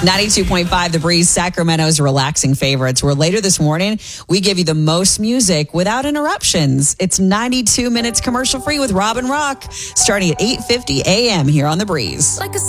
92.5 The Breeze, Sacramento's relaxing favorites, where later this morning, we give you the most music without interruptions. It's 92 minutes commercial free with Robin Rock, starting at 8:50 a.m. here on The Breeze. Like a